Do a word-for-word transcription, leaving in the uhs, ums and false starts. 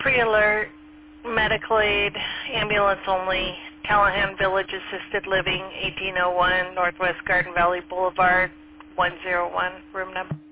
Pre-alert, medical aid, ambulance only, Callahan Village Assisted Living, eighteen oh one Northwest Garden Valley Boulevard, one oh one, room number.